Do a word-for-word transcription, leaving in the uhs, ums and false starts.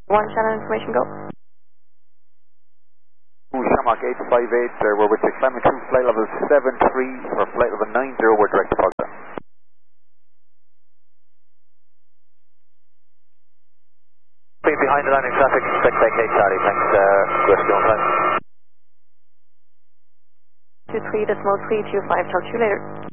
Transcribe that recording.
One channel information, go. Shamrock eight five eight, uh, we're with the climbing two flight level seven three for flight level nine zero, we're direct deposit. Behind the landing traffic, expect vacate Charlie, thanks, uh, rescue on time. two three decimal three two five, talk to you later.